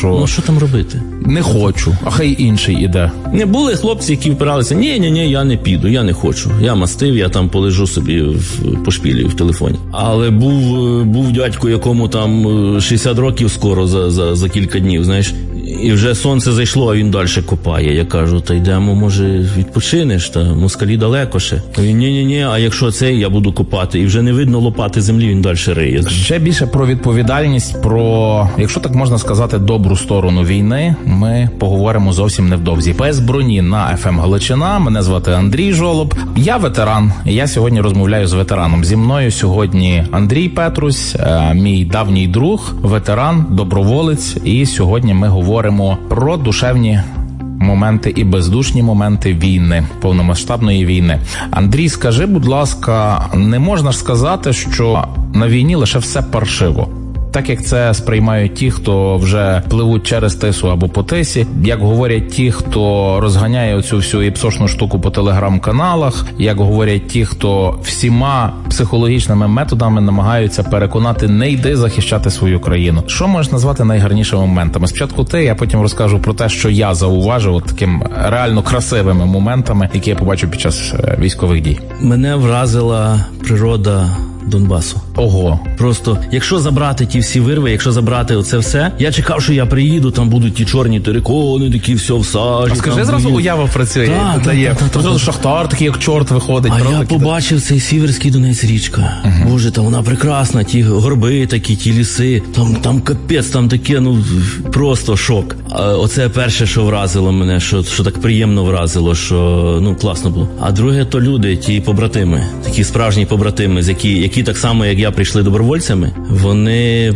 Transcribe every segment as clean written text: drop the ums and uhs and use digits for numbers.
що... Ну, що там робити? Не хочу, а хай інший іде. Не були хлопці, які впиралися, ні, я не піду, я не хочу. Я мастив, я там полежу собі по шпілі в телефоні. Але був дядько, якому там 60 років скоро за кілька днів, знаєш. І вже сонце зайшло, а він далі копає. Я кажу, та йдемо, може, відпочинеш, та москалі далеко ще. Ні, а якщо це, я буду копати. І вже не видно лопати землі, він далі риє. Ще більше про відповідальність, про, якщо так можна сказати, добру сторону війни, ми поговоримо зовсім невдовзі. Без броні на FM Галичина. Мене звати Андрій Жолоб. Я ветеран, і я сьогодні розмовляю з ветераном. Зі мною сьогодні Андрій Петрусь, мій давній друг, ветеран, доброволець. І сьогодні ми говоримо про душевні моменти і бездушні моменти війни, повномасштабної війни. Андрій, скажи, будь ласка, не можна ж сказати, що на війні лише все паршиво? Так як це сприймають ті, хто вже пливуть через Тису або по Тисі, як говорять ті, хто розганяє оцю всю іпсошну штуку по телеграм-каналах, як говорять ті, хто всіма психологічними методами намагаються переконати, не йди захищати свою країну. Що можеш назвати найгарнішими моментами? Спочатку ти, а потім розкажу про те, що я зауважив от таким реально красивими моментами, які я побачив під час військових дій. Мене вразила природа Донбасу. Ого. Просто, якщо забрати ті всі вирви, якщо забрати оце все, я чекав, що я приїду, там будуть ті чорні терикони, такі все в сажі. А скажи, зразу уява працює. Зразу шахтар, такий як чорт виходить. А я побачив цей Сіверський Донець річка. Боже, та вона прекрасна, ті горби такі, ті ліси, там капець, там таке, просто шок. Оце перше, що вразило мене, що так приємно вразило, що, класно було. А друге, то люди, ті побратими, такі справжні побратими, які так само, як я, прийшли добровольцями, вони,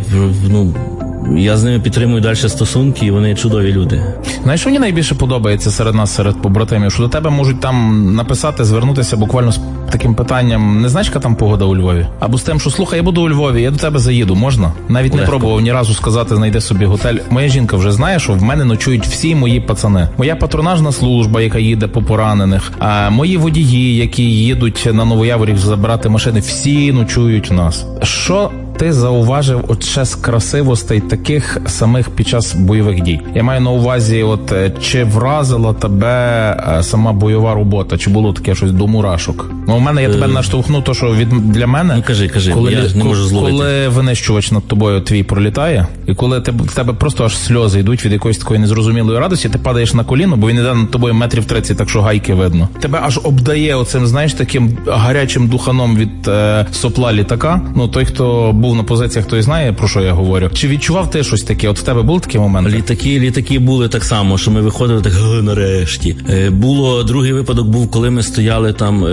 я з ними підтримую далі стосунки, і вони чудові люди. Знаєш, що мені найбільше подобається серед нас, серед побратимів, що до тебе можуть там написати, звернутися буквально з таким питанням, не знаєш, яка там погода у Львові? Або з тим, що слухай, я буду у Львові, я до тебе заїду, можна? Навіть не пробував ні разу сказати, знайди собі готель. Моя жінка вже знає, що в мене ночують всі мої пацани. Моя патронажна служба, яка їде по поранених, а мої водії, які їдуть на Новояворів забирати машини, всі ночують у нас. Що ти зауважив от ще з красивостей таких самих під час бойових дій? Я маю на увазі, чи вразила тебе сама бойова робота, чи було таке щось до мурашок? У мене, я тебе наштовхну, то, що для мене... Кажи, я не можу зловити. Коли винищувач над тобою твій пролітає, і коли в тебе просто аж сльози йдуть від якоїсь такої незрозумілої радості, ти падаєш на коліно, бо він іде над тобою 30 метрів, так що гайки видно. Тебе аж обдає оцим, знаєш, таким гарячим духаном від сопла літака. Той, хто був на позиціях, той знає, про що я говорю. Чи відчував ти щось таке? От в тебе були такі моменти? Літаки були так само, що ми виходили так, нарешті. Другий випадок був, коли ми стояли там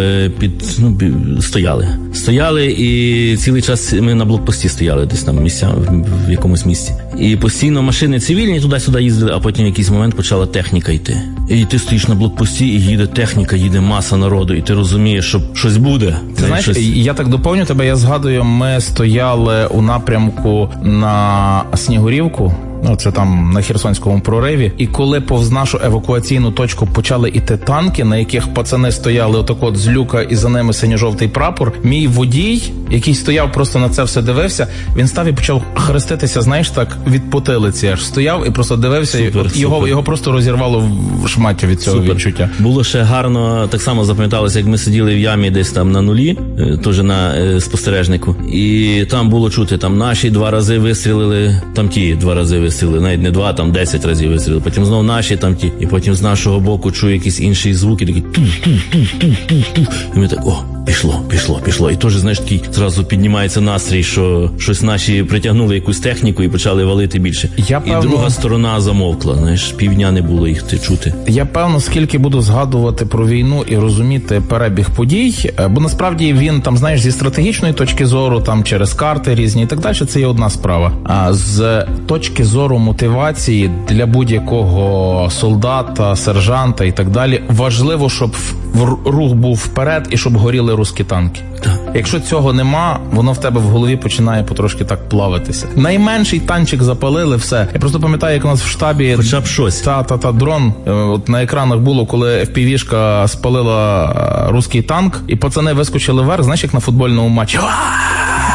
Стояли і цілий час ми на блокпості стояли, десь там в якомусь місці. І постійно машини цивільні туди-сюди їздили, а потім в якийсь момент почала техніка йти. І ти стоїш на блокпості, і їде техніка, їде маса народу, і ти розумієш, що щось буде. Ти знаєш, я так доповню тебе, я згадую, ми стояли у напрямку на Снігурівку, це там на Херсонському прориві, і коли повз нашу евакуаційну точку почали іти танки, на яких пацани стояли отак з люка, і за ними синьо-жовтий прапор, мій водій, який стояв, просто на це все дивився, він став і почав хреститися, знаєш, так, від потилиці аж стояв і просто дивився, його просто розірвало в шмаття від цього відчуття. Було ще гарно, так само запам'яталося, як ми сиділи в ямі десь там на нулі, теж на спостережнику, і там було чути, там наші 2 рази вистрілили, там ті 2 рази вистрілили, навіть не 2, там 10 разів вистрілили, потім знову наші там ті, і потім з нашого боку чую якийсь інший звук, і такий і ми так, пішло. І теж, знаєш, такий зразу піднімається настрій, що щось наші притягнули якусь техніку і почали валити більше. І друга сторона замовкла, знаєш, півдня не було їх чути. Я певно, скільки буду згадувати про війну і розуміти перебіг подій, бо насправді він там, знаєш, зі стратегічної точки зору, там через карти різні і так далі, це є одна справа. А з точки зору мотивації для будь-якого солдата, сержанта і так далі, важливо, щоб рух був вперед і щоб горіли русські танки. Так. Якщо цього нема, воно в тебе в голові починає потрошки так плавитися. Найменший танчик запалили, все. Я просто пам'ятаю, як у нас в штабі... Хоча б щось. Дрон. От на екранах було, коли FPV-шка спалила русський танк, і пацани вискочили вверх, знаєш, як на футбольному матчі.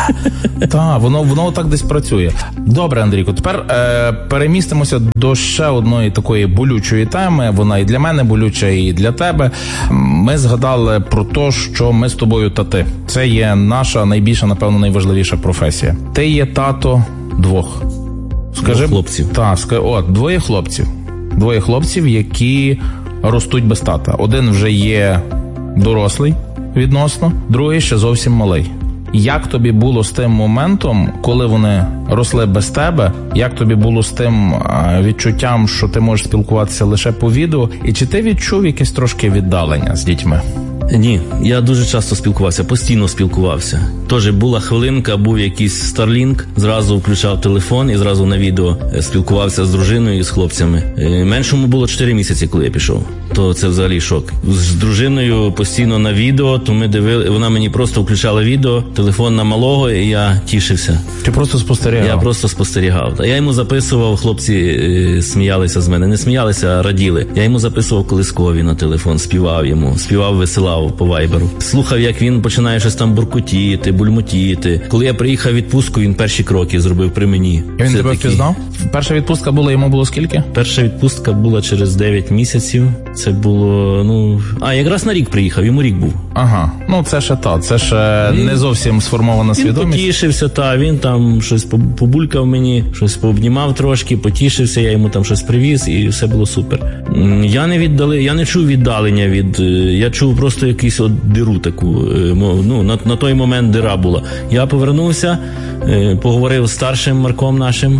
Так, воно так десь працює. Добре, Андрійко, тепер перемістимося до ще одної такої болючої теми. Вона і для мене болюча, і для тебе. Ми згадали про те, що ми з тобою тати. Це є наша найбільша, напевно, найважливіша професія. Ти є тато двох. Скажи, хлопців. Так, двоє хлопців. Двоє хлопців, які ростуть без тата. Один вже є дорослий відносно, другий ще зовсім малий. Як тобі було з тим моментом, коли вони росли без тебе? Як тобі було з тим відчуттям, що ти можеш спілкуватися лише по відео? І чи ти відчув якесь трошки віддалення з дітьми? Ні, я дуже часто спілкувався, постійно спілкувався. Тож була хвилинка, був якийсь Starlink, зразу включав телефон і зразу на відео спілкувався з дружиною і з хлопцями. Меншому було 4 місяці, коли я пішов. То це взагалі шок. З дружиною постійно на відео, то ми дивили, вона мені просто включала відео, телефон на малого, і я тішився. Ти просто спостерігав? Я просто спостерігав. Я йому записував, хлопці сміялися з мене. Не сміялися, а раділи. Я йому записував колискові на телефон, співав йому, веселав по вайберу. Слухав, як він починає щось там буркотіти, бульмотіти. Коли я приїхав в відпустку, він перші кроки зробив при мені. І він тебе впізнав? Перша відпустка була, йому було скільки? Перша відпустка була через 9 місяців. Це було, якраз на рік приїхав, йому рік був. Ага, це ще не зовсім сформована свідомість. Він потішився, він там щось побулькав мені, щось пообнімав трошки, потішився, я йому там щось привіз, і все було супер. Я не чув віддалення я чув просто якусь диру таку, на той момент дира була. Я повернувся, поговорив з старшим Марком нашим,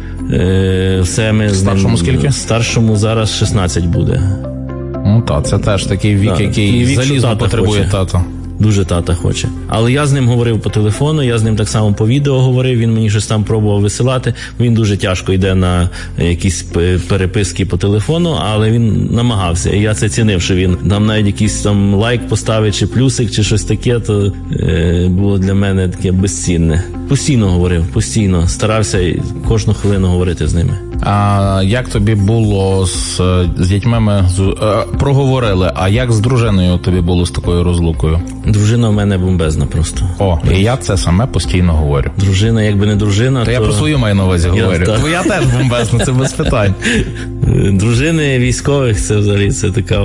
все ми з ним... Старшому скільки? Старшому зараз 16 буде. Це теж такий вік, який залізно потребує тата. Дуже тата хоче. Але я з ним говорив по телефону, я з ним так само по відео говорив, він мені щось там пробував висилати. Він дуже тяжко йде на якісь переписки по телефону, але він намагався. І я це цінив, що він нам навіть якийсь там лайк поставить, чи плюсик, чи щось таке, то було для мене таке безцінне. Постійно говорив, старався кожну хвилину говорити з ними. А як тобі було з дітьми? Ми проговорили, а як з дружиною тобі було з такою розлукою? Дружина в мене бомбезна просто. І я це саме постійно говорю. Дружина, якби не дружина, то... я про свою маю на увазі говорю. Твоя теж бомбезна, це без питань. Дружини військових, це взагалі це така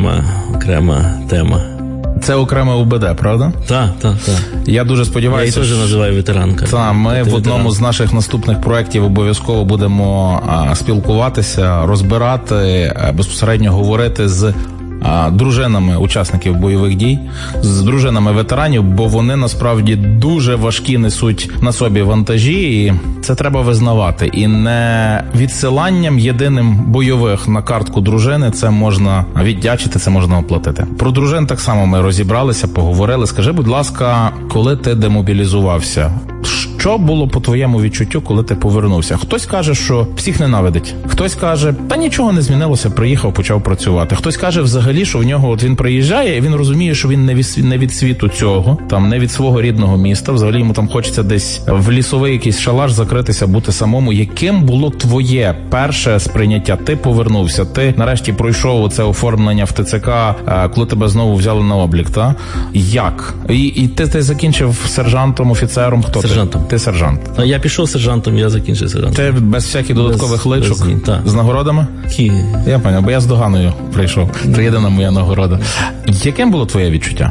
окрема тема. Це окреме УБД, правда? Так. Я дуже сподіваюся. Я її теж називаю ветеранка. Так, ми в одному з наших наступних проєктів обов'язково будемо спілкуватися, розбирати, безпосередньо говорити з дружинами учасників бойових дій, з дружинами ветеранів, бо вони насправді дуже важкі несуть на собі вантажі, і це треба визнавати. І не відсиланням єдиним бойових на картку дружини це можна віддячити, це можна оплатити. Про дружин так само ми розібралися, поговорили. Скажи, будь ласка, коли ти демобілізувався, що було по твоєму відчуттю, коли ти повернувся? Хтось каже, що всіх ненавидить. Хтось каже, та нічого не змінилося, приїхав, почав працювати. Хтось каже взагалі, що в нього він приїжджає, і він розуміє, що він не від світу цього, не від свого рідного міста. Взагалі йому там хочеться десь в лісовий якийсь шалаш закритися, бути самому. Яким було твоє перше сприйняття? Ти повернувся, ти нарешті пройшов це оформлення в ТЦК, коли тебе знову взяли на облік, та? Як? І ти закінчив сержантом, офіцером? Хто сержантом. Ти сержант. Я пішов сержантом, я закінчив сержантом. Ти без всяких додаткових личок? З нагородами? Я поняв, бо я з доганою прийшов. Це єдина моя нагорода. Яким було твоє відчуття?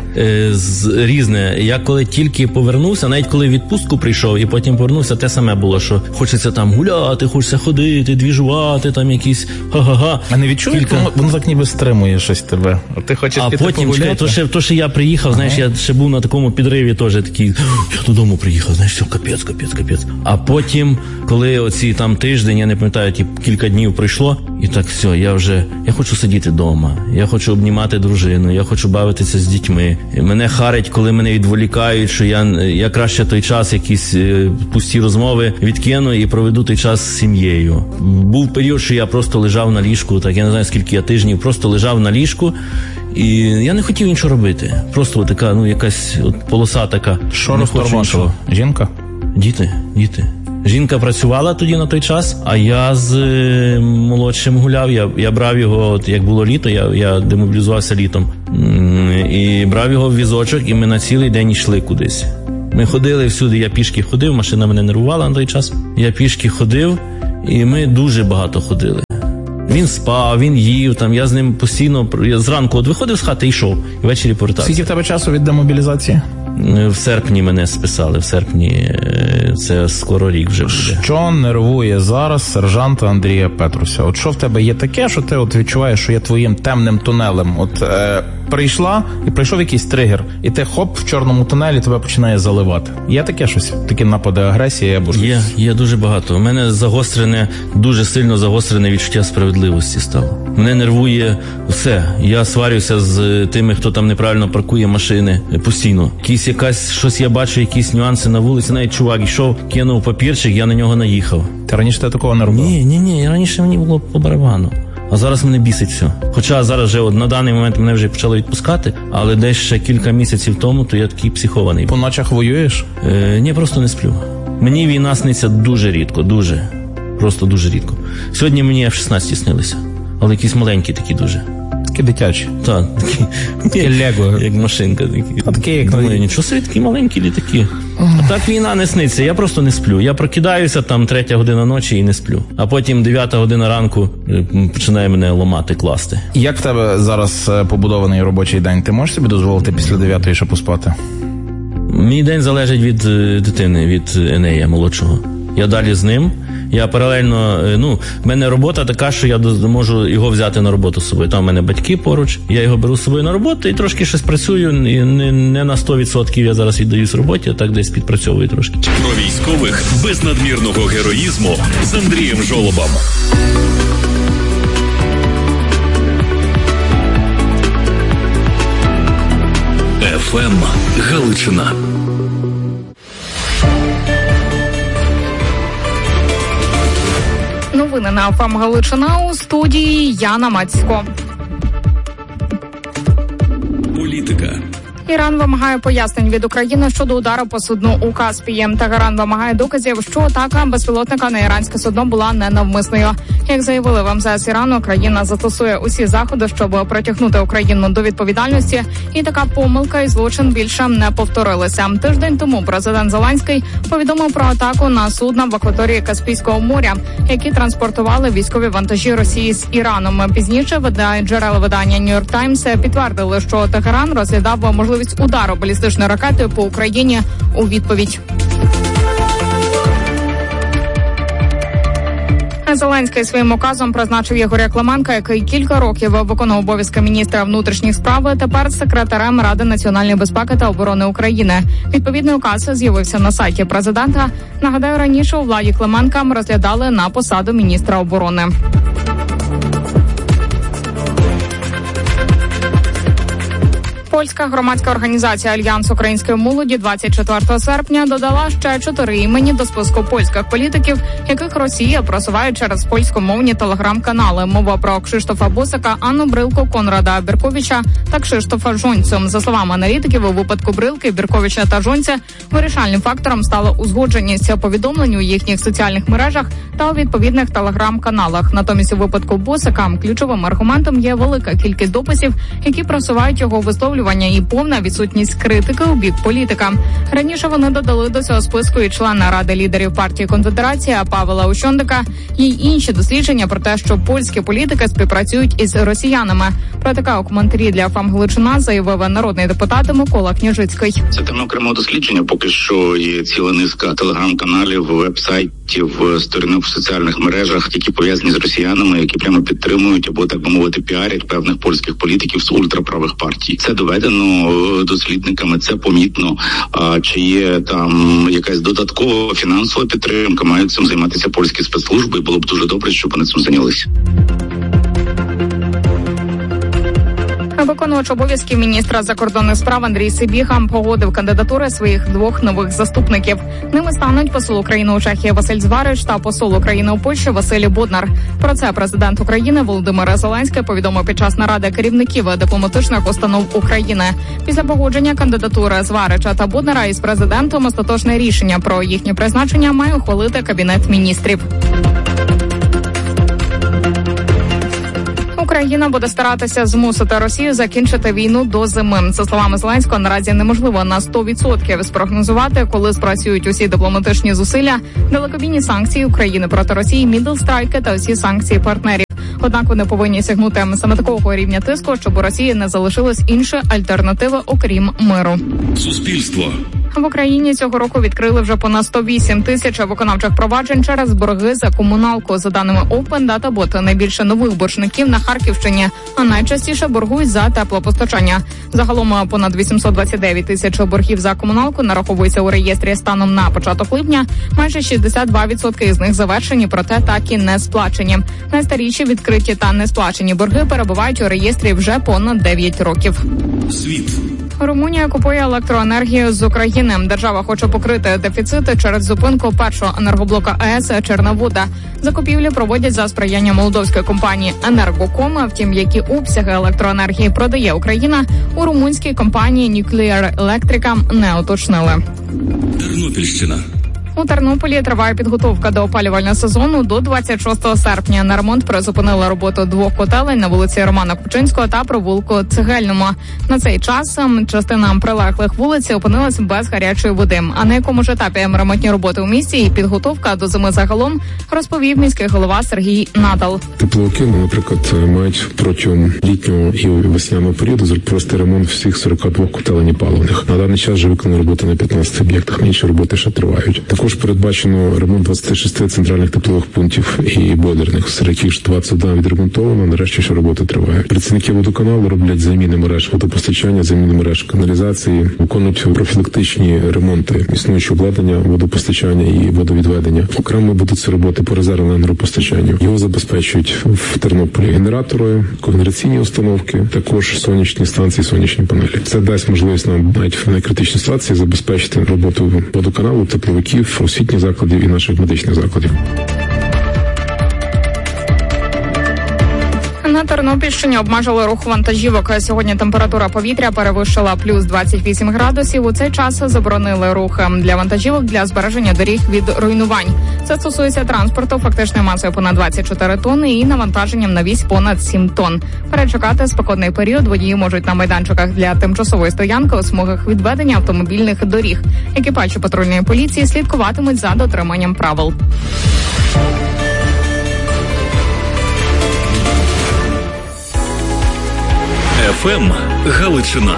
Різне. Я коли тільки повернувся, навіть коли в відпустку прийшов і потім повернувся, те саме було, що хочеться там гуляти, хочеться ходити, двіжувати, там якісь ха-ха-ха. А не відчуєш, воно так ніби стримує щось тебе. Ти хочеш піти погуляти? А потім, то, що я приїхав, знаєш, я ще був на такому підриві теж такий, я додому приїхав, знаєш, все, капець. А потім, коли оці там тиждень, я не пам'ятаю, кілька днів пройшло, і так все, я хочу сидіти вдома, я хочу обнімати дружину, я хочу бавитися з дітьми. Мене харить, коли мене відволікають, що я краще той час, якісь пусті розмови відкину і проведу той час з сім'єю. Був період, що я просто лежав на ліжку, так я не знаю, скільки я тижнів, просто лежав на ліжку, і я не хотів нічого робити. Просто така, якась полоса така. Що розтормошило? Жінка? Діти. Жінка працювала тоді на той час, а я з молодшим гуляв. Я брав його, як було літо, я демобілізувався літом. І брав його в візочок, і ми на цілий день йшли кудись. Ми ходили всюди, я пішки ходив, машина мене нервувала на той час. Я пішки ходив, і ми дуже багато ходили. Він спав, він їв, там, я з ним постійно, я зранку от виходив з хати і йшов, і ввечері повертався. Скільки в тебе часу від демобілізації? В серпні мене списали, в серпні, це скоро рік вже буде. Що нервує зараз сержанта Андрія Петруся? От що в тебе є таке, що ти от відчуваєш, що є твоїм темним тунелем? От прийшов якийсь тригер, і ти хоп, в чорному тунелі тебе починає заливати. Є таке щось? Такі напади агресії або щось? Є дуже багато. У мене дуже сильно загострене відчуття справедливості стало. Мене нервує все. Я сварюся з тими, хто там неправильно паркує машини постійно. Щось я бачу, якісь нюанси на вулиці. Навіть чувак йшов, кинув папірчик, я на нього наїхав. Ти раніше такого не робив? Ні, раніше мені було по барабану. А зараз мене бісить все. Хоча зараз вже на даний момент мене вже почало відпускати, але десь ще кілька місяців тому, то я такий психований. По ночах воюєш? Ні, просто не сплю. Мені війна сниться дуже рідко, просто дуже рідко. Сьогодні мені F-16 снилися, але якісь маленькі такі дуже. Такі дитячі? Так, такі Лего. Як машинка. Такі, як думаю, нічого собі, такі маленькі літаки. А так війна не сниться, я просто не сплю. Я прокидаюся, там 3 година ночі і не сплю. А потім 9 година ранку починає мене ламати, класти. Як в тебе зараз побудований робочий день? Ти можеш собі дозволити після 9-ї ще поспати? Мій день залежить від дитини, від Енея молодшого. Я далі з ним. Я паралельно, в мене робота така, що я можу його взяти на роботу з собою. Там в мене батьки поруч, я його беру з собою на роботу і трошки щось працюю. І не на 100% я зараз віддаюсь роботі, а так десь підпрацьовую трошки. Про військових без надмірного героїзму з Андрієм Жолобом. ФМ Галичина. Новини на ФМ Галичина, у студії Яна Мацько. Політика. Іран вимагає пояснень від України щодо удару по судну у Каспії. Тегеран вимагає доказів, що атака безпілотника на іранське судно була ненавмисною. Як заявили в МЗС Ірану, країна застосує усі заходи, щоб притягнути Україну до відповідальності, і така помилка і злочин більше не повторилися. Тиждень тому президент Зеленський повідомив про атаку на судна в акваторії Каспійського моря, які транспортували військові вантажі Росії з Іраном. Пізніше джерела видання New York Times підтвердили, що Тегеран розглядав можливість удару балістичною ракетою по Україні у відповідь. Зеленський своїм указом призначив Ігоря Клименка, який кілька років виконував обов'язки міністра внутрішніх справ, тепер секретарем Ради національної безпеки та оборони України. Відповідний указ з'явився на сайті президента. Нагадаю, раніше у владі Клименка розглядали на посаду міністра оборони. Польська громадська організація «Альянс української молоді» 24 серпня додала ще 4 імені до списку польських політиків, яких Росія просуває через польськомовні телеграм-канали. Мова про Кшиштофа Босика, Анну Брилку, Конрада Бірковича та Кшиштофа Жонцю. За словами аналітиків, у випадку Брилки, Бірковича та Жонця вирішальним фактором стала узгодженість повідомлень у їхніх соціальних мережах та у відповідних телеграм-каналах. Натомість у випадку Босика ключовим аргументом є велика кількість дописів, які просувають його висловлювання і повна відсутність критики у бік політика. Раніше вони додали до цього списку і члена Ради лідерів партії «Конфедерація» Павла Ущондика і інші дослідження про те, що польські політики співпрацюють із росіянами. Про таке у коментарі для ФМ Галичина заявив народний депутат Микола Княжицький. Це тема окремого дослідження. Поки що є ціла низка телеграм-каналів, веб-сайтів, сторінок в соціальних мережах, які пов'язані з росіянами, які прямо підтримують або, так би мовити, піарять певних польських політиків з ультраправих партій. Це доведено дослідниками, це помітно. А чи є там якась додаткова фінансова підтримка, мають цим займатися польські спецслужби, і було б дуже добре, щоб вони цим зайнялися. Виконувач обов'язків міністра закордонних справ Андрій Сибіга погодив кандидатури своїх 2 нових заступників. Ними стануть посол України у Чехії Василь Зварич та посол України у Польщі Василь Боднар. Про це президент України Володимир Зеленський повідомив під час наради керівників дипломатичних установ України. Після погодження кандидатури Зварича та Боднара із президентом остаточне рішення про їхнє призначення має ухвалити Кабінет міністрів. Україна буде старатися змусити Росію закінчити війну до зими. За словами Зеленського, наразі неможливо на 100% спрогнозувати, коли спрацюють усі дипломатичні зусилля, далекобійні санкції України проти Росії, мідл-страйки та усі санкції партнерів. Однак вони повинні сягнути саме такого рівня тиску, щоб у Росії не залишилось іншої альтернативи, окрім миру. Суспільство. В Україні цього року відкрили вже понад 108 тисяч виконавчих проваджень через борги за комуналку. За даними Open Data Bot, найбільше нових боржників на Харківщині, а найчастіше боргують за теплопостачання. Загалом понад 829 тисяч боргів за комуналку нараховується у реєстрі станом на початок липня. Майже 62% із них завершені, проте так і не сплачені. Найстаріші відкриті та не сплачені борги перебувають у реєстрі вже понад 9 років. Світ. Румунія купує електроенергію з України. Держава хоче покрити дефіцити через зупинку першого енергоблока АЕС «Черновода». Закупівлі проводять за сприяння молдовської компанії «Енергоком». Втім, які обсяги електроенергії продає Україна, у румунській компанії Nuclear Electrica не уточнили. Тернопільщина. У Тернополі триває підготовка до опалювального сезону до 26 серпня. На ремонт призупинили роботу 2 котелень на вулиці Романа Купчинського та провулку Цегельному. На цей час частина прилеглих вулиць опинилась без гарячої води. А на якому ж етапі ремонтні роботи у місті і підготовка до зими загалом, розповів міський голова Сергій Надал. Тепловики, наприклад, мають протягом літнього і весняного періоду провести ремонт всіх 42 котелень паливних. На даний час вже виконано роботи на 15 об'єктах, інші роботи ще тривають. Також передбачено ремонт 26 центральних теплових пунктів і бойлерних, серед яких 21 відремонтовано, нарешті ще робота триває. Працівники водоканалу роблять заміни мереж водопостачання, заміни мереж каналізації, виконують профілактичні ремонти існуючого обладнання водопостачання і водовідведення. Окремо будуть ці роботи по резервному енергопостачанню. Його забезпечують в Тернополі генератори, когенераційні установки, також сонячні станції, сонячні панелі. Це дасть можливість нам навіть в найкритичній ситуації забезпечити роботу водоканалу, тепловиків, освітніх закладів і наших медичних закладів. На Тернопільщині обмежили рух вантажівок. Сьогодні температура повітря перевищила плюс 28 градусів. У цей час заборонили рух для вантажівок для збереження доріг від руйнувань. Це стосується транспорту фактичною масою понад 24 тонни і навантаженням на вісь понад 7 тонн. Перечекати спекотний період водії можуть на майданчиках для тимчасової стоянки у смугах відведення автомобільних доріг. Екіпажі патрульної поліції слідкуватимуть за дотриманням правил. ФМ Галичина.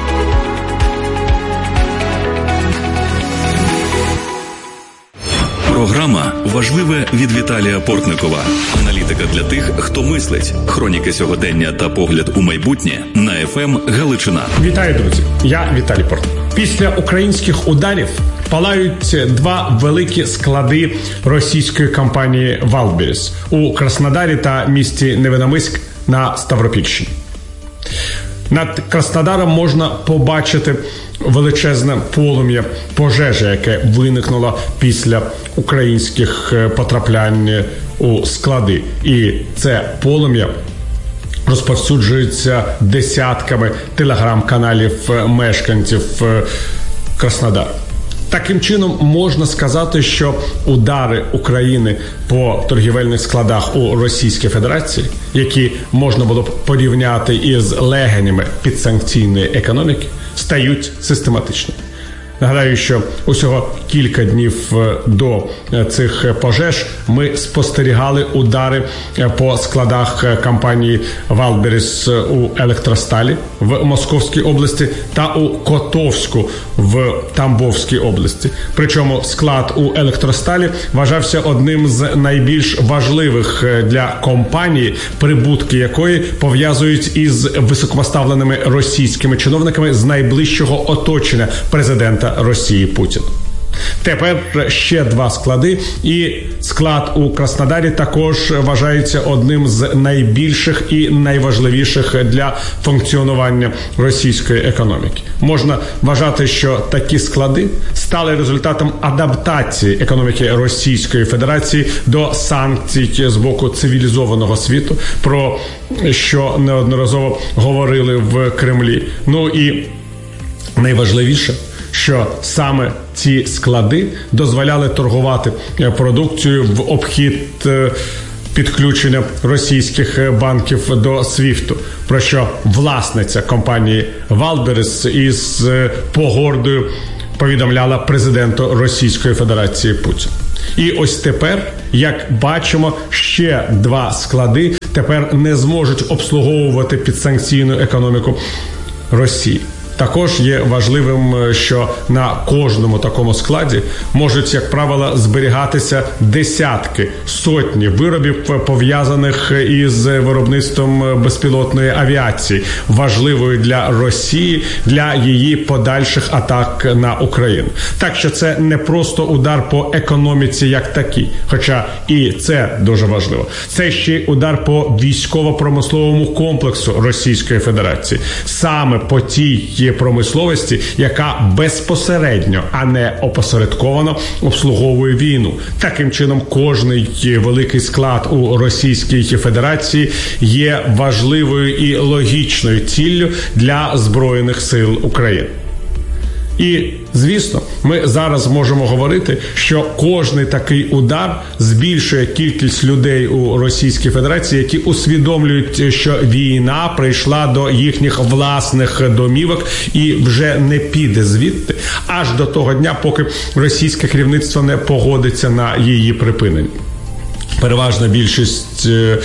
Програма «Важливе» від Віталія Портникова. Аналітика для тих, хто мислить. Хроніки сьогодення та погляд у майбутнє на ФМ Галичина. Вітаю, друзі. Я Віталій Портников. Після українських ударів палають 2 великі склади російської компанії «Валберес» у Краснодарі та місті Невиномиськ на Ставропільщині. Над Краснодаром можна побачити величезне полум'я пожежі, яке виникнуло після українських потраплянь у склади. І це полум'я розповсюджується десятками телеграм-каналів мешканців Краснодару. Таким чином, можна сказати, що удари України по торгівельних складах у Російській Федерації, які можна було б порівняти із легенями підсанкційної економіки, стають систематичними. Нагадаю, що усього кілька днів до цих пожеж ми спостерігали удари по складах компанії «Валберес» у Електросталі в Московській області та у Котовську в Тамбовській області. Причому склад у Електросталі вважався одним з найбільш важливих для компанії, прибутки якої пов'язують із високопоставленими російськими чиновниками з найближчого оточення президента Росії Путіна. Тепер ще 2 склади, і склад у Краснодарі також вважається одним з найбільших і найважливіших для функціонування російської економіки. Можна вважати, що такі склади стали результатом адаптації економіки Російської Федерації до санкцій з боку цивілізованого світу, про що неодноразово говорили в Кремлі. Ну і найважливіше, що саме ці склади дозволяли торгувати продукцією в обхід підключення російських банків до СВІФТу, про що власниця компанії Валберес із погордою повідомляла президенту Російської Федерації Путіну. І ось тепер, як бачимо, ще 2 склади тепер не зможуть обслуговувати підсанкційну економіку Росії. Також є важливим, що на кожному такому складі можуть, як правило, зберігатися десятки, сотні виробів, пов'язаних із виробництвом безпілотної авіації, важливої для Росії, для її подальших атак на Україну. Так що це не просто удар по економіці як такій, хоча і це дуже важливо. Це ще й удар по військово-промисловому комплексу Російської Федерації. Саме по тій промисловості, яка безпосередньо, а не опосередковано обслуговує війну. Таким чином, кожний великий склад у Російській Федерації є важливою і логічною ціллю для Збройних сил України. І, звісно, ми зараз можемо говорити, що кожний такий удар збільшує кількість людей у Російській Федерації, які усвідомлюють, що війна прийшла до їхніх власних домівок і вже не піде звідти, аж до того дня, поки російське керівництво не погодиться на її припинення. Переважна більшість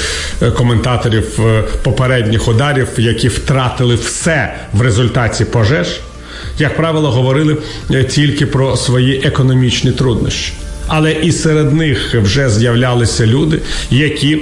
коментаторів попередніх ударів, які втратили все в результаті пожеж, як правило, говорили тільки про свої економічні труднощі. Але і серед них вже з'являлися люди, які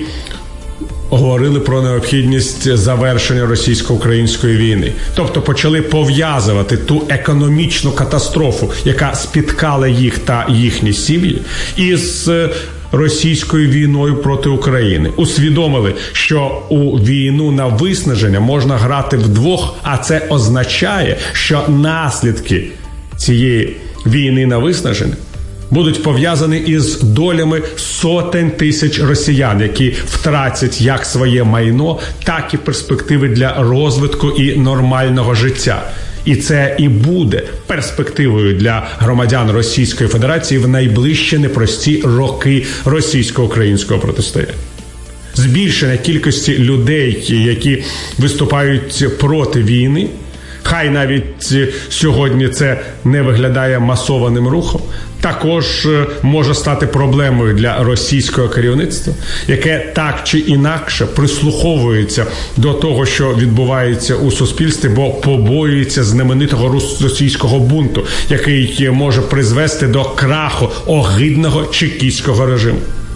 говорили про необхідність завершення російсько-української війни. Тобто почали пов'язувати ту економічну катастрофу, яка спіткала їх та їхні сім'ї, із російською війною проти України. Усвідомили, що у війну на виснаження можна грати вдвох, а це означає, що наслідки цієї війни на виснаження будуть пов'язані із долями сотень тисяч росіян, які втратять як своє майно, так і перспективи для розвитку і нормального життя. І це і буде перспективою для громадян Російської Федерації в найближчі непрості роки російсько-українського протистояння. Збільшення кількості людей, які виступають проти війни, хай навіть сьогодні це не виглядає масованим рухом, також може стати проблемою для російського керівництва, яке так чи інакше прислуховується до того, що відбувається у суспільстві, бо побоюється знаменитого російського бунту, який може призвести до краху огидного чекістського режиму.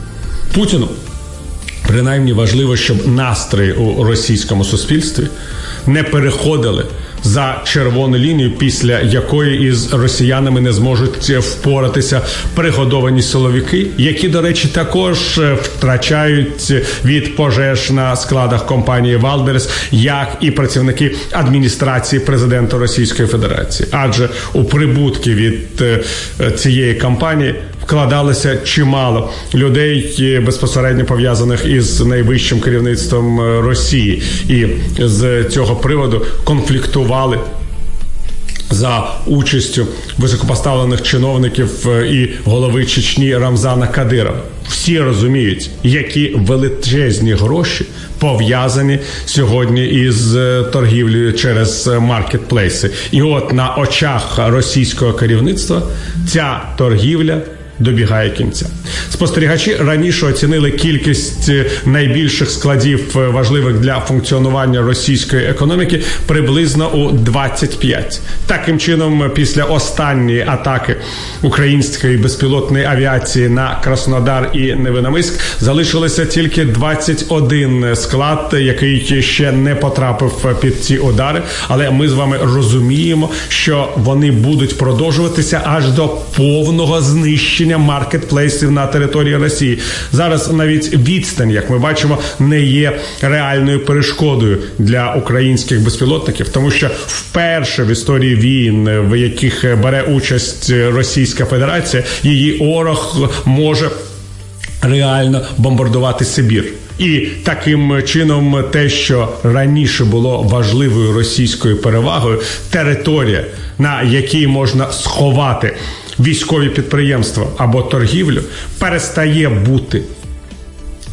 Путіну принаймні важливо, щоб настрої у російському суспільстві не переходили за червону лінію, після якої із росіянами не зможуть впоратися пригодовані силовики, які, до речі, також втрачають від пожеж на складах компанії Валберес, як і працівники адміністрації президента Російської Федерації. Адже у прибутки від цієї компанії вкладалося чимало людей, безпосередньо пов'язаних із найвищим керівництвом Росії. І з цього приводу конфліктували за участю високопоставлених чиновників і голови Чечні Рамзана Кадирова. Всі розуміють, які величезні гроші пов'язані сьогодні із торгівлею через маркетплейси. І от на очах російського керівництва ця торгівля добігає кінця. Спостерігачі раніше оцінили кількість найбільших складів, важливих для функціонування російської економіки, приблизно у 25. Таким чином, після останньої атаки української безпілотної авіації на Краснодар і Невиномиськ залишилося тільки 21 склад, який ще не потрапив під ці удари, але ми з вами розуміємо, що вони будуть продовжуватися аж до повного знищення маркетплейсів на території Росії. Зараз навіть відстань, як ми бачимо, не є реальною перешкодою для українських безпілотників, тому що вперше в історії війн, в яких бере участь Російська Федерація, її ворог може реально бомбардувати Сибір. І таким чином те, що раніше було важливою російською перевагою, територія, на якій можна сховати військові підприємства або торгівлю, перестає бути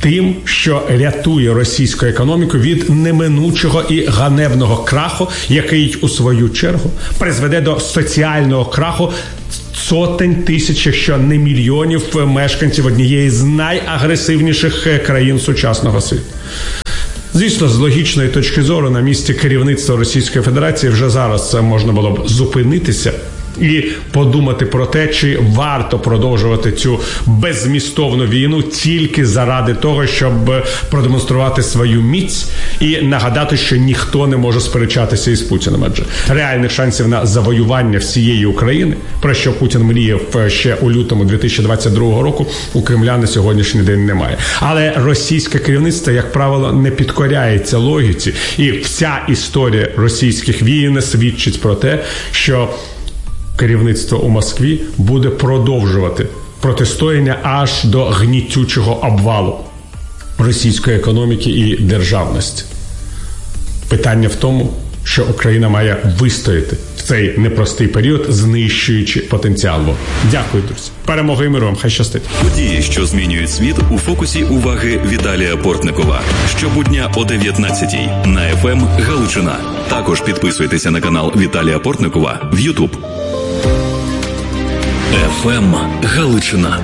тим, що рятує російську економіку від неминучого і ганебного краху, який, у свою чергу, призведе до соціального краху сотень тисяч, якщо не мільйонів мешканців однієї з найагресивніших країн сучасного світу. Звісно, з логічної точки зору, на місці керівництва Російської Федерації вже зараз можна було б зупинитися і подумати про те, чи варто продовжувати цю беззмістовну війну тільки заради того, щоб продемонструвати свою міць і нагадати, що ніхто не може сперечатися із Путіним. Адже реальних шансів на завоювання всієї України, про що Путін мріяв ще у лютому 2022 року, у Кремля на сьогоднішній день немає. Але російське керівництво, як правило, не підкоряється логіці. І вся історія російських війн свідчить про те, що керівництво у Москві буде продовжувати протистояння аж до гнітючого обвалу російської економіки і державності. Питання в тому, що Україна має вистояти в цей непростий період, знищуючи потенціал. Дякую, друзі. Перемоги і миру вам. Хай щастить. Події, що змінюють світ, у фокусі уваги Віталія Портникова. Щобудня о 19-й на ФМ Галичина. Також підписуйтеся на канал Віталія Портникова в YouTube. ФМ Галичина.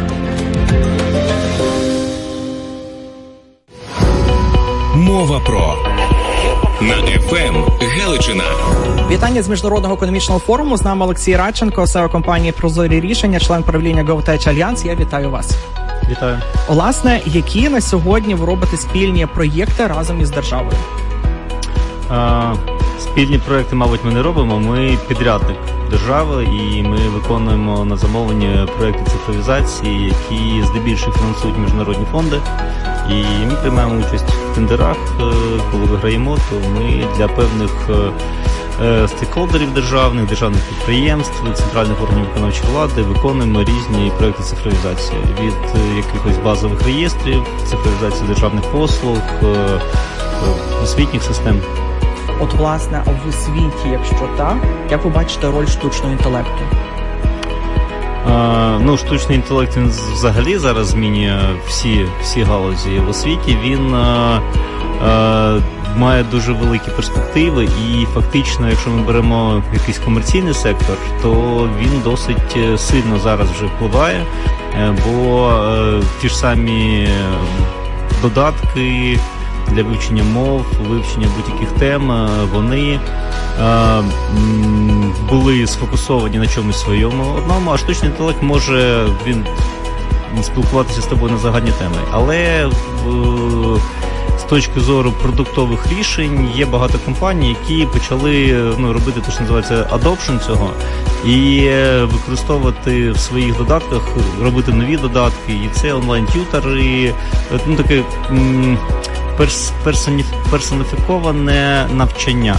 Мова про на ФМ Галичина. Вітання з Міжнародного економічного форуму. З нами Олексій Радченко, CEO компанії «Прозорі рішення», член правління GovTech Альянс. Я вітаю вас. Вітаю. Власне, які на сьогодні ви робите спільні проєкти разом із державою? Спільні проєкти, мабуть, ми не робимо. Ми підрядник держави, і ми виконуємо на замовлення проєкти цифровізації, які здебільшого фінансують міжнародні фонди. І ми приймаємо участь в тендерах. Коли виграємо, то ми для певних стейкхолдерів державних підприємств, центральних органів виконавчої влади виконуємо різні проєкти цифровізації. Від якихось базових реєстрів, цифровізації державних послуг, освітніх систем. От, власне, а в освіті, якщо так, як ви бачите роль штучного інтелекту? Штучний інтелект, він взагалі зараз змінює всі галузі в освіті. Він має дуже великі перспективи, і фактично, якщо ми беремо якийсь комерційний сектор, то він досить сильно зараз вже впливає, бо ті ж самі додатки для вивчення мов, вивчення будь-яких тем, вони були сфокусовані на чомусь своєму одному, а штучний інтелект може він спілкуватися з тобою на загальні теми. Але з точки зору продуктових рішень є багато компаній, які почали робити те, що називається adoption цього, і використовувати в своїх додатках, робити нові додатки, і це онлайн-тютери, таке персоніфіковане навчання,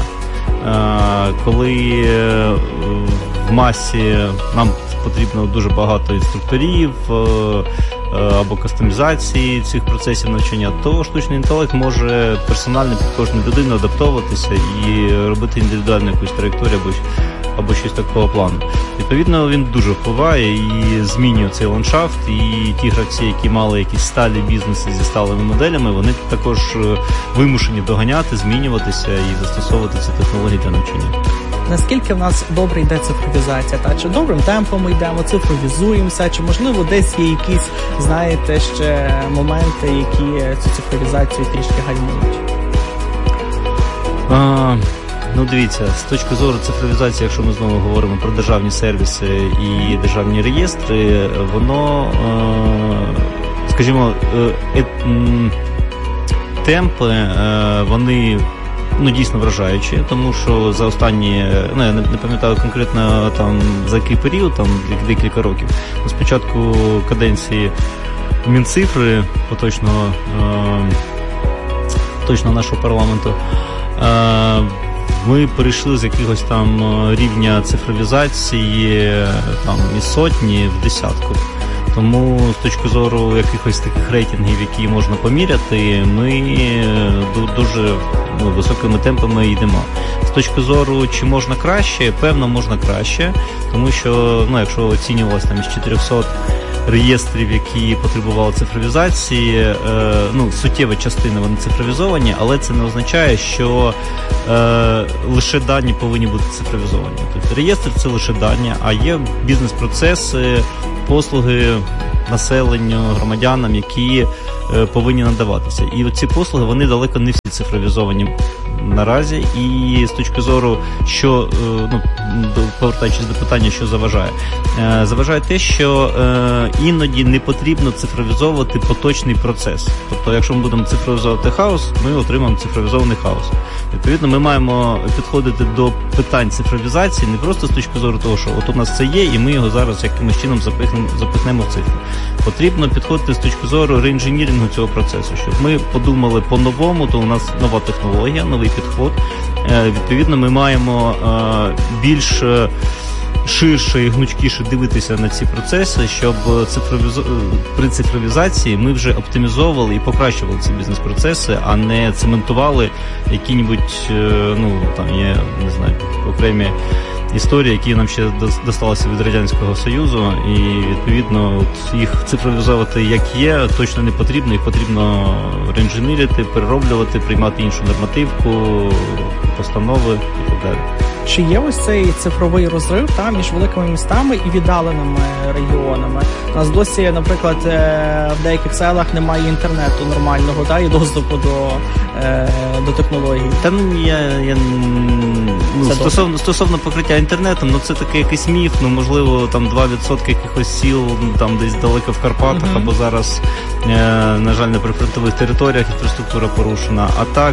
коли в масі нам потрібно дуже багато інструкторів або кастомізації цих процесів навчання, то штучний інтелект може персонально під кожну людину адаптовуватися і робити індивідуальну якусь траєкторію або щось такого плану. Відповідно, він дуже впливає і змінює цей ландшафт, і ті гравці, які мали якісь сталі бізнеси зі сталими моделями, вони також вимушені доганяти, змінюватися і застосовувати ці технології для навчання. Наскільки в нас добре йде цифровізація? Чи добрим темпом ми йдемо, цифровізуємося, чи, можливо, десь є якісь, знаєте, ще моменти, які цю цифровізацію трішки гальмують? Дивіться, з точки зору цифровізації, якщо ми знову говоримо про державні сервіси і державні реєстри, воно, скажімо, темпи, вони дійсно вражаючі, тому що за останні, я не пам'ятаю конкретно там за який період, там декілька років, спочатку каденції Мінцифри поточного нашого парламенту, ми перейшли з якогось там рівня цифровізації там із сотні в десятку. Тому з точки зору якихось таких рейтингів, які можна поміряти, ми дуже високими темпами йдемо. З точки зору, чи можна краще, певно, можна краще, тому що, якщо оцінювалося там із 400 реєстрів, які потребували цифровізації, суттєва частина вони цифровізовані, але це не означає, що лише дані повинні бути цифровізовані. Тобто реєстр – це лише дані, а є бізнес-процеси, послуги населенню, громадянам, які повинні надаватися. І ці послуги, вони далеко не всі цифровізовані наразі. І з точки зору, що, повертаючись до питання, що заважає? Заважає те, що іноді не потрібно цифровізовувати поточний процес. Тобто, якщо ми будемо цифровізовувати хаос, ми отримаємо цифровізований хаос. Відповідно, ми маємо підходити до питань цифровізації не просто з точки зору того, що от у нас це є, і ми його зараз якимось чином запихнемо в цифру. Потрібно підходити з точки зору реінженірінгу цього процесу, щоб ми подумали по-новому, то у нас нова технологія, новий підход. Відповідно, ми маємо більш ширше і гнучкіше дивитися на ці процеси, щоб при цифровізації ми вже оптимізовували і покращували ці бізнес-процеси, а не цементували які-небудь, є, не знаю, окремі історії, які нам ще досталися від Радянського Союзу, і, відповідно, їх цифровізувати як є, точно не потрібно, їх потрібно реінженерити, перероблювати, приймати іншу нормативку, постанови і так далі. Чи є ось цей цифровий розрив між великими містами і віддаленими регіонами? У нас досі, наприклад, в деяких селах немає інтернету нормального, і доступу до технологій. Стосовно покриття інтернетом, це такий якийсь міф, можливо, там 2% якихось сіл, там десь далеко в Карпатах, або зараз, на жаль, на прифронтових територіях інфраструктура порушена. А так,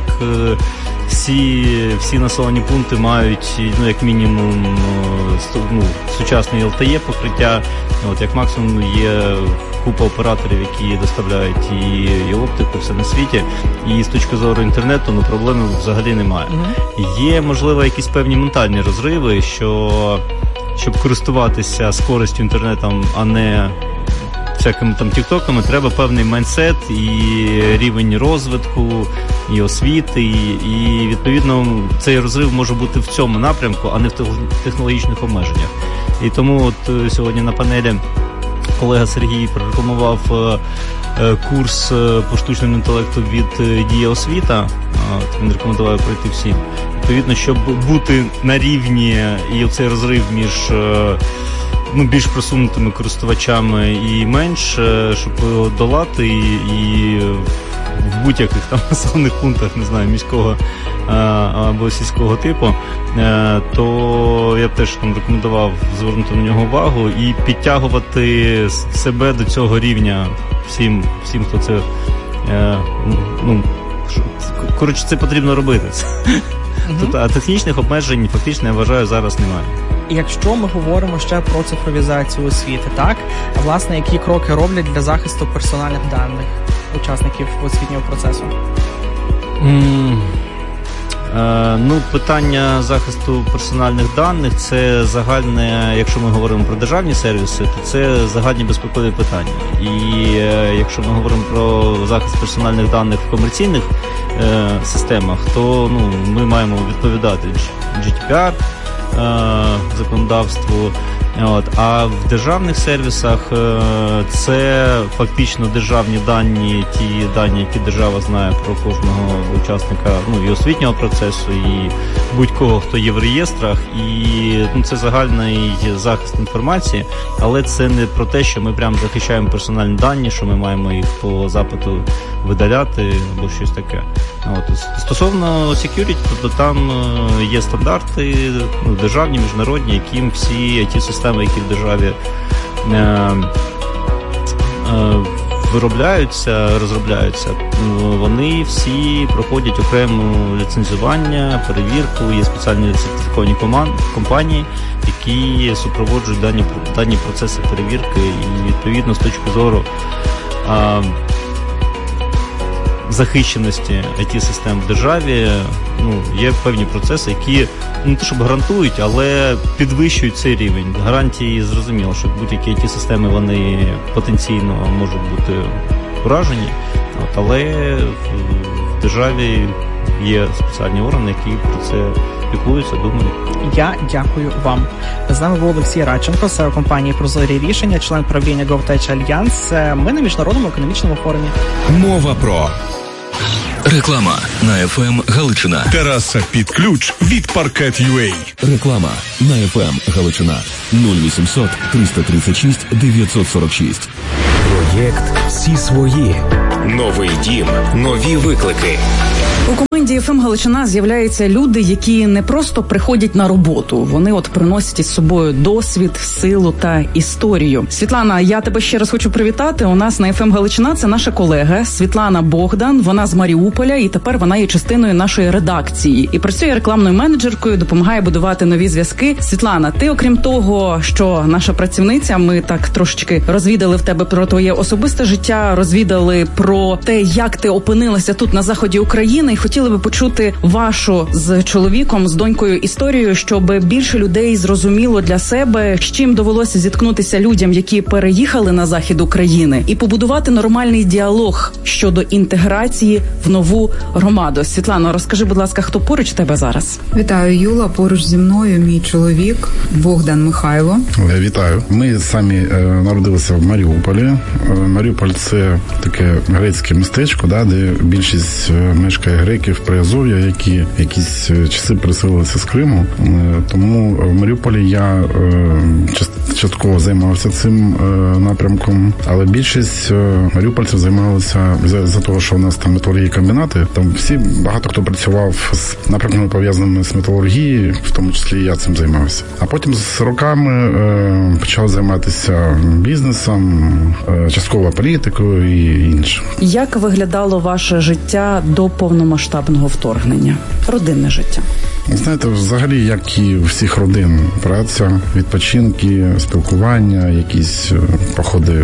всі населені пункти мають, як мінімум, сучасне LTE покриття. Як максимум є купа операторів, які доставляють і оптику, все на світі. І з точки зору інтернету, проблеми взагалі немає. Є, можливо, якісь певні ментальні розриви, щоб користуватися з користю інтернетом, а не всякими там тіктоками, треба певний майндсет і рівень розвитку, і освіти, і відповідно цей розрив може бути в цьому напрямку, а не в технологічних обмеженнях. І тому сьогодні на панелі колега Сергій прорекламував курс по штучному інтелекту від Дія Освіта. Він рекомендував пройти всім. Відповідно, щоб бути на рівні і оцей розрив між більш просунутими користувачами і менш, щоб його долати і в будь-яких там населених пунктах, не знаю, міського або сільського типу, то я б теж там рекомендував звернути на нього увагу і підтягувати себе до цього рівня всім, хто це, це потрібно робити. А технічних обмежень фактично, я вважаю, зараз немає. Якщо ми говоримо ще про цифровізацію освіти, власне, які кроки роблять для захисту персональних даних учасників освітнього процесу? Питання захисту персональних даних – це загальне, якщо ми говоримо про державні сервіси, то це загальні безпекові питання. І якщо ми говоримо про захист персональних даних в комерційних системах, то ми маємо відповідати GDPR, законодавству. А в державних сервісах це фактично державні дані, ті дані, які держава знає про кожного учасника і освітнього процесу, і будь-кого, хто є в реєстрах. І це загальний захист інформації, але це не про те, що ми прямо захищаємо персональні дані, що ми маємо їх по запиту видаляти або щось таке. Стосовно security, то там є стандарти державні, міжнародні, яким всі IT-системи, які в державі розробляються, вони всі проходять окреме ліцензування, перевірку, є спеціальні сертифіковані компанії, які супроводжують дані процеси перевірки, і відповідно з точки зору захищеності IT-систем в державі, є певні процеси, які не те, щоб гарантують, але підвищують цей рівень. Гарантії зрозуміло, що будь-які IT-системи, вони потенційно можуть бути уражені, але в державі є спеціальні органи, які про це спілкуються, думаю. Я дякую вам. З нами був Олексій Радченко, CEO компанії «Прозорі рішення», член правління GovTech Альянс. Ми на Міжнародному економічному форумі. Мова про реклама на FM Галичина. Тераса під ключ від Parket.ua. Реклама на FM Галичина 0800 336 946. Проєкт «Всі свої». Новий дім, нові виклики. У команді ФМ Галичина з'являються люди, які не просто приходять на роботу. Вони приносять із собою досвід, силу та історію. Світлана, я тебе ще раз хочу привітати. У нас на ФМ Галичина це наша колега Світлана Богдан. Вона з Маріуполя і тепер вона є частиною нашої редакції. І працює рекламною менеджеркою, допомагає будувати нові зв'язки. Світлана, ти, окрім того, що наша працівниця, ми так трошечки розвідали в тебе про твоє особисте життя, розвідали про те, як ти опинилася тут на заході України. Хотіли би почути вашу з чоловіком, з донькою історію, щоб більше людей зрозуміло для себе, з чим довелося зіткнутися людям, які переїхали на захід України, і побудувати нормальний діалог щодо інтеграції в нову громаду. Світлано, розкажи, будь ласка, хто поруч тебе зараз? Вітаю, Юла. Поруч зі мною мій чоловік Богдан Михайло. Вітаю. Ми самі народилися в Маріуполі. Маріуполь – це таке грецьке містечко, де більшість мешкає греків Приазов'я, які якісь часи переселилися з Криму. Тому в Маріуполі я частково займався цим напрямком, але більшість маріупольців займалися за того, що у нас там металургійні комбінати. Там багато хто працював з напрямками, пов'язаними з металургією, в тому числі і я цим займався. А потім з роками почав займатися бізнесом, частково політикою і іншим. Як виглядало ваше життя до повномасштабного вторгнення? Родинне життя. Знаєте, взагалі, як і у всіх родин, праця, відпочинки, спілкування, якісь походи.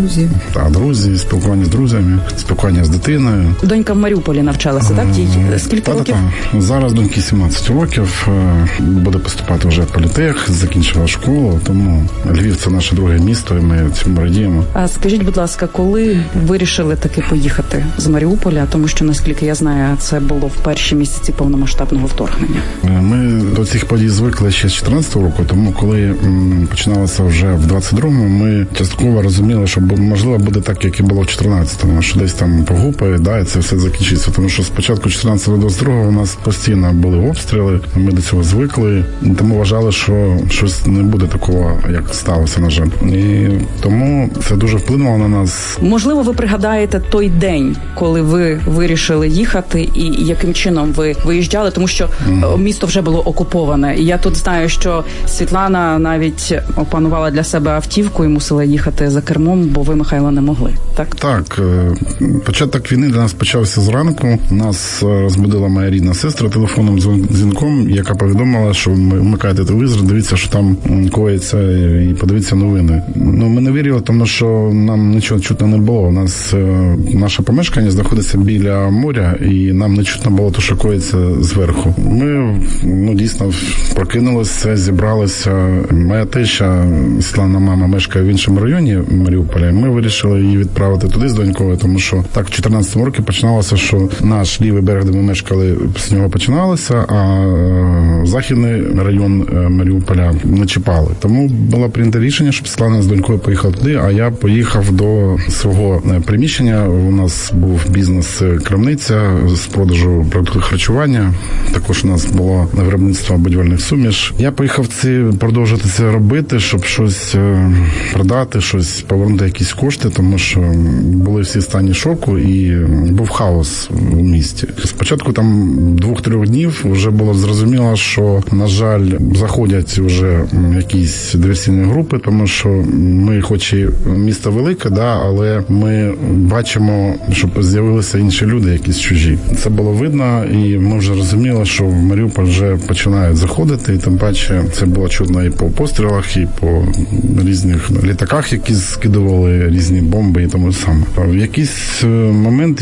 Друзі, спілкування з друзями, спілкування з дитиною. Донька в Маріуполі навчалася, так? Скільки років? Зараз доньки 17 років, буде поступати вже в політех, закінчила школу, тому Львів – це наше друге місто, і ми цьому радіємо. А скажіть, будь ласка, коли вирішили таки поїхати з Маріуполя? Тому що, наскільки я знаю, це було в перші місяці повномасштабного вторгнення. Ми до цих подій звикли ще з 14-го року, тому коли починалося вже в 22-му, ми частково розуміли, що можливо буде так, як і було в 14-му, що десь там погупає, і це все закінчиться. Тому що спочатку 14-го до 22-го у нас постійно були обстріли, ми до цього звикли, тому вважали, що щось не буде такого, як сталося, на жаль. І тому це дуже вплинуло на нас. Можливо, ви пригадаєте той день, коли ви вирішили їхати, і яким чином ви виїжджали, тому що місто вже було окуповане. І я тут знаю, що Світлана навіть опанувала для себе автівку і мусила їхати за кермом, бо ви, Михайло, не могли. Так? Так. Початок війни для нас почався зранку. Нас розбудила моя рідна сестра телефонним дзвінком, яка повідомила, що вмикайте телевізор, дивіться, що там коїться, і подивіться новини. Ми не вірили, тому що нам нічого чутно не було. У нас наше помешкання знаходиться біля моря, і нам не чутно було те, що коїться зверху. Ми дійсно прокинулися, зібралися. Моя теща, Світлана мама, мешкає в іншому районі Маріуполя. Ми вирішили її відправити туди з донькою, тому що так в 14-му році починалося, що наш лівий берег, де ми мешкали, з нього починалося, а західний район Маріуполя не чіпали. Тому було прийнято рішення, щоб Світлана з донькою поїхала туди, а я поїхав до свого приміщення. У нас був бізнес-крамниця з продажу продуктів харчування. Також у нас було виробництво будівельних суміш. Я поїхав продовжити це робити, щоб щось продати, щось повернути, якісь кошти, тому що були всі в стані шоку і був хаос у місті. Спочатку там 2-3 днів вже було зрозуміло, що, на жаль, заходять вже якісь диверсійні групи, тому що ми, хоч і місто велике, але ми бачимо, що з'явилися інші люди, якісь чужі. Це було видно, і ми вже розуміли, що в Маріуполь вже починають заходити, і тим паче це було чутно і по пострілах, і по різних літаках, які скидували різні бомби і тому саме. В якийсь момент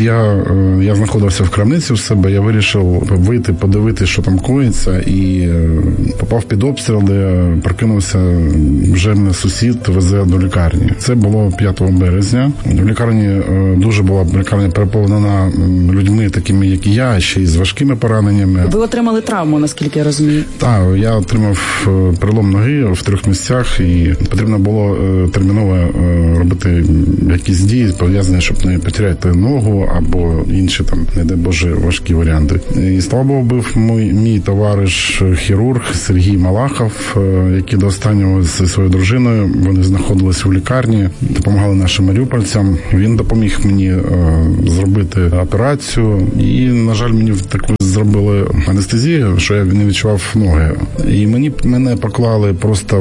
я знаходився в крамниці у себе, я вирішив вийти, подивитися, що там коїться, і попав під обстріл, де прокинувся, вже мене сусід везе до лікарні. Це було 5 березня. В лікарні дуже була лікарня переповнена людьми, такими, як і я ще й з важкими пораненнями. Ви отримали травму, наскільки я розумію? Так, я отримав перелом ноги в 3 місцях, і потрібно було терміново робити якісь дії, пов'язані, щоб не потеряти ногу або інші там, не дай Боже, важкі варіанти. І слава Богу, був мій товариш хірург Сергій Малахов, який до останнього зі своєю дружиною, вони знаходились у лікарні, допомагали нашим маріупольцям. Він допоміг мені зробити операцію, і, на жаль, мені таку зробили анестезію, що я не відчував ноги. І мене поклали просто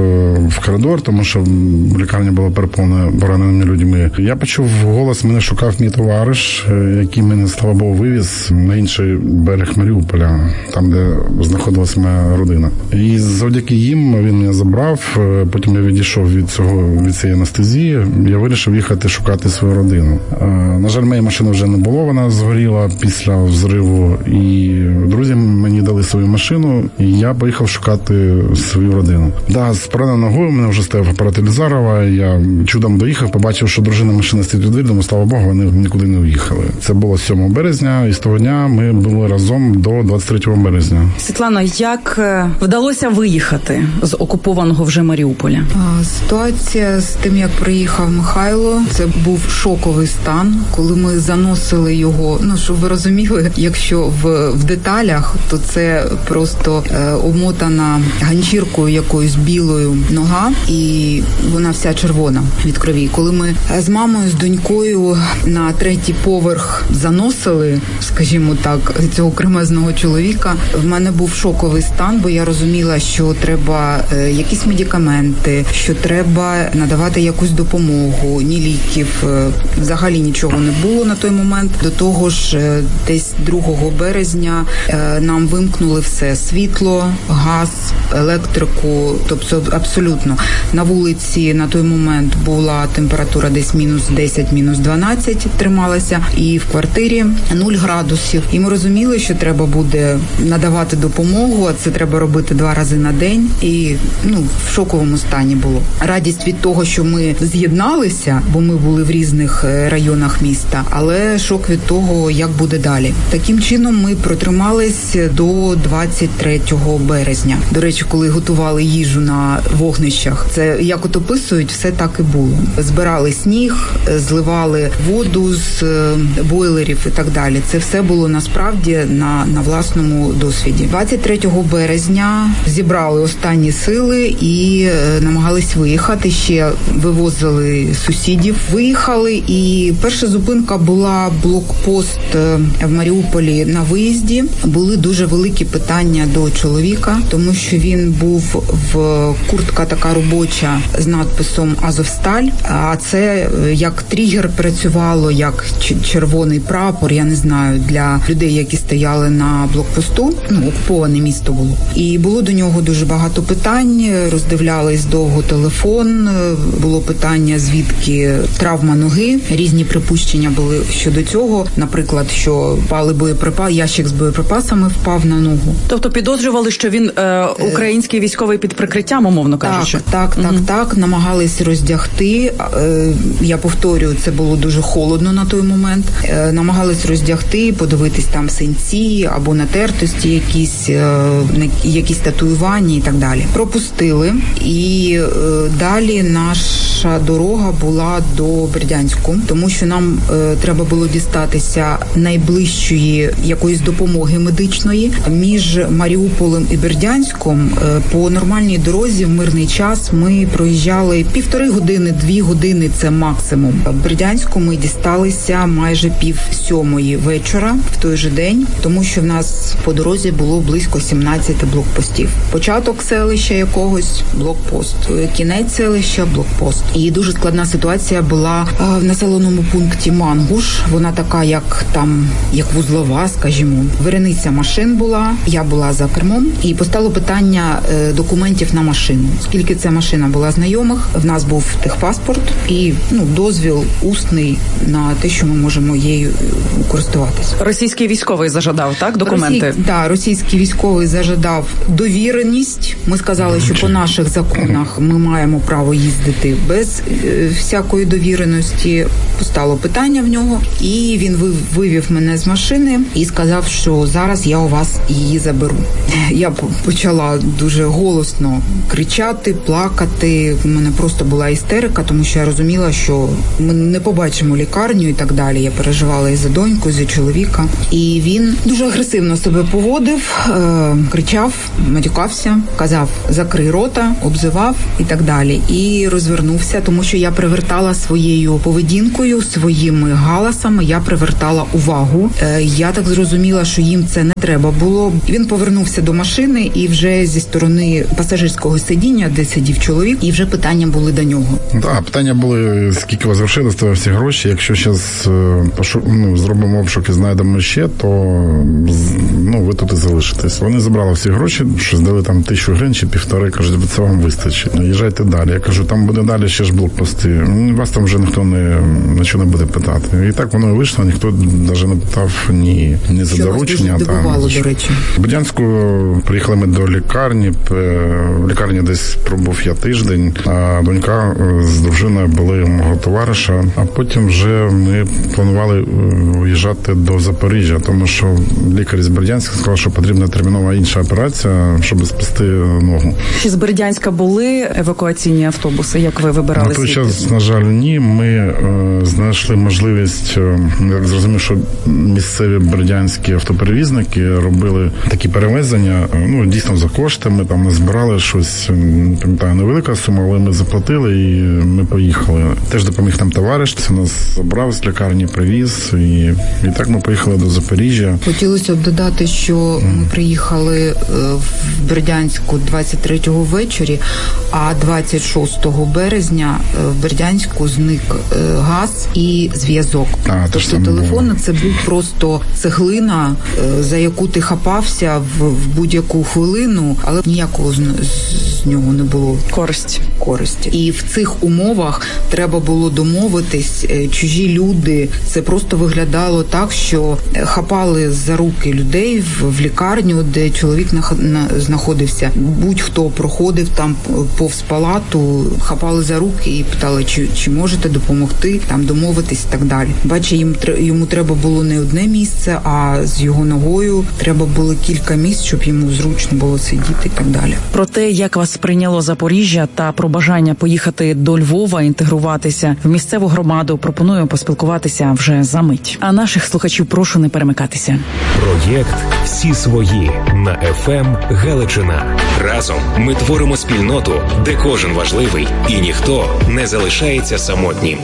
в коридор, тому що лікарня була переповнена пораненими людьми. Я почув голос, мене шукав мій товариш, який мене, слава Богу, вивіз на інший берег Маріуполя, там, де знаходилася моя родина. І завдяки їм він мене забрав, потім я відійшов від цієї анестезії, я вирішив їхати шукати свою родину. На жаль, моєї машини вже не було, вона згоріла після взриву, і друзі мені дали свою машину, і я поїхав шукати свою родину. Да, з пораненою ногою мене вже стояв апарат Елізарова, я чудом доїхав, побачив, що дружина машини стоїть від виду, слава Богу, вони нікуди не уїхали. Це було 7 березня, і з того дня ми були разом до 23 березня. Світлано, як вдалося виїхати з окупованого вже Маріуполя? Ситуація з тим, як приїхав Михайло, це був шоковий стан, коли ми заносили його, щоб ви розуміли, якщо в деталях, то це просто обмотана ганчіркою якоюсь білою нога, і вона вся червона від крові. Коли ми з мамою, з донькою на 3-й поверх заносили, скажімо так, цього кремезного чоловіка, в мене був шоковий стан, бо я розуміла, що треба якісь медикаменти, що треба надавати якусь допомогу, ні ліків, взагалі нічого не було на той момент. До того ж, десь 2 березня нам вимкнули все: світло, газ, електрику, тобто абсолютно. На вулиці на той момент була температура десь мінус 10, мінус 12 трималася, і в квартирі 0 градусів. І ми розуміли, що треба буде надавати допомогу, а це треба робити 2 рази на день. І в шоковому стані було. Радість від того, що ми з'єдналися, бо ми були в різних районах міста, але шок від того, як буде далі. Таким чином ми протримались до 23 березня. До речі, коли готували їжу на вогнищах, це, як от описують, все так і було. Збирали сніг, зливали воду з бойлерів і так далі. Це все було насправді на власному досвіді. 23 березня зібрали останні сили і намагались виїхати. Ще вивозили сусідів. Виїхали, і перша зупинка була блокпост в Маріуполі на виїзді. Були дуже великі питання до чоловіка, тому що він був в куртка така робоча з надписом «Азовсталь», а це як тригер працювало, як червоний прапор, я не знаю, для людей, які стояли на блокпосту. Окуповане місто було. І було до нього дуже багато питань, роздивлялись довго телефон, було питання, звідки травма ноги, різні припущення були щодо цього, наприклад, що впали ящик з боєприпасами впав на ногу. Тобто підозрювали, що він український військовий під прикриттям, умовно кажучи? Так, намагались роздягти. Я повторюю, це було дуже холодно на той момент. Намагались роздягти, подивитись там синці або натертості, якісь татуювання і так далі. Пропустили, і далі наша дорога була до Бердянську, тому що нам треба було дістатися найближчої якоїсь допомоги медичної. Між Маріуполем і Бердянськом по нормальній дорозі в мирний час ми проїжджали 1,5 години, 2 години – це максимум. В Бердянську ми дісталися майже 6:30 вечора в той же день, тому що в нас по дорозі було близько 17 блокпостів. Початок селища якогось – блокпост, кінець селища – блокпост. І дуже складна ситуація була в населеному пункті Мангуш. Вона така, як вузлова, скажімо. Верениця машин була, я була за кермом, і постало питання документів на машину. Оскільки ця машина була знайомих, в нас був техпаспорт і дозвіл усний на те, що ми можемо її користуватися. Російський військовий зажадав, так, документи? Російський військовий зажадав довіреність. Ми сказали, що по наших законах ми маємо право їздити без всякої довіреності. Постало питання в нього, і він вивів мене з машини і сказав, що зараз я у вас її заберу. Я почала дуже голосно кричати, плакати. У мене просто була істерика, тому що я розуміла, що ми не побачимо лікарню і так далі. Я переживала і за доньку, і за чоловіка. І він дуже агресивно себе поводив, кричав, матюкався, казав «закрий рота», обзивав і так далі. І розвернувся, тому що я привертала своєю поведінкою, своїми галасами, я привертала увагу. Я так зрозуміла, що їм це не треба було. Він повернувся до машини і вже зі сторони пасажирського сидіння, де сидів чоловік, і вже питання були до нього. Так, питання були, скільки вас грошей доставили всі гроші. Якщо зараз зробимо обшук і знайдемо ще, то ви тут і залишитесь. Вони забрали всі гроші, що здали там 1000 гривень чи 1,5, кажуть, це вам вистачить. Їжджайте далі. Я кажу, там буде далі ще ж блокпости. Вас там вже ніхто нічого не буде питати. І так воно і вийшло, ніхто навіть не питав ні за доручення. Що вас дивувало, до речі? В Бердянську приїхали ми до лікарні. В лікарні десь пробув я тиждень, а донька з дружиною були у мого товариша. А потім вже ми планували уїжджати до Запоріжжя, тому що лікар з Бердянська сказав, що потрібна термінова інша операція, щоб спасти ногу. Чи з Бердянська були евакуаційні автобуси? Як ви вибирали? На той час, на жаль, ні. Ми знайшли можливість, як зрозумів, що місцеві бердянські автоперевізники робили такі перевезення, дійсно за кошти. Ми там збирали щось, не пам'ятаю, невелика сума, але ми заплатили і ми поїхали. Теж допоміг нам товариш, нас забрав з лікарні, привіз, і так ми поїхали до Запоріжжя. Хотілося б додати, що ми приїхали в Бердянську 23-го ввечері, а 26 березня в Бердянську зник газ і зв'язок. Тобто телефон – це був просто цеглина, за яку ти хапався в будь-яку хвилину, але ніякого з нього не було користі. І в цих умовах треба було домовитись, чужі люди. Це просто виглядало так, що хапали за руки людей в лікарню, де чоловік знаходився. Будь-хто проходив там повз палату, хапали за руки і питали, чи можете допомогти, там домовитись і так далі. Бачите, йому треба було не одне місце, а з його ногою треба було кілька місць, щоб йому зручно було сидіти і так далі. Про те, як вас прийняло Запоріжжя та про бажання поїхати до Львова, інтегруватися в місцеву громаду, пропоную поспілкуватися вже за мить. А наших слухачів прошу не перемикатися. Проєкт «Всі свої» на ФМ Галичина. Разом ми творимо спільноту, де кожен важливий і ніхто не залишається самотнім.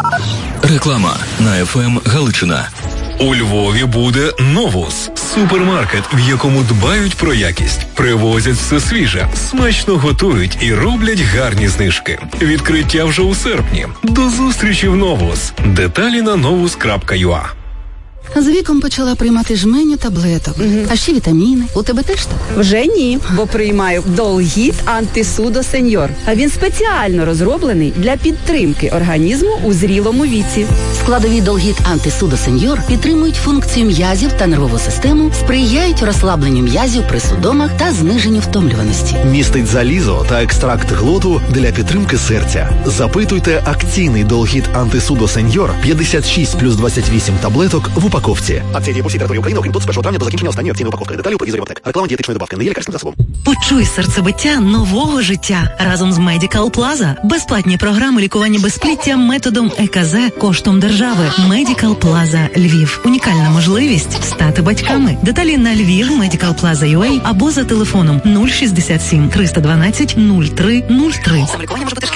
Реклама на ФМ Галичина. У Львові буде «Новус» – супермаркет, в якому дбають про якість, привозять все свіже, смачно готують і роблять гарні знижки. Відкриття вже у серпні. До зустрічі в «Новус». Деталі на novus.ua. З віком почала приймати жменю таблеток. А ще вітаміни. У тебе теж так? Вже ні, бо приймаю Долгіт Антисудо Сеньор. А він спеціально розроблений для підтримки організму у зрілому віці. Складові Долгіт Антисудо Сеньор підтримують функцію м'язів та нервову систему, сприяють розслабленню м'язів при судомах та зниженню втомлюваності. Містить залізо та екстракт глоту для підтримки серця. Запитуйте акційний Долгіт Антисудо Сеньор 56 плюс 28 таблеток в упаковці. Акція діє по всій території України, окрім тут з 1 травня до закінчення останньої акційної упаковки. Деталі у телевізорі аптек. Реклама дієтичної добавки не є лікарським засобом. Почуй серцебиття нового життя разом з Medical Plaza. Безплатні програми лікування безпліття методом ЕКЗ коштом держави. Medical Plaza Львів. Унікальна можливість стати батьками. Деталі на Львів Medical Plaza UA або за телефоном 067 312 0303.